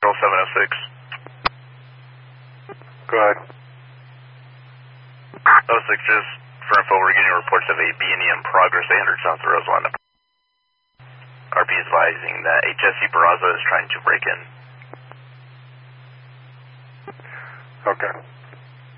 Control 706. Go ahead. 06, just for info, we're getting reports of a B&E in progress 800 south of Roseland. RP is advising that a Jesse Barraza is trying to break in. Okay.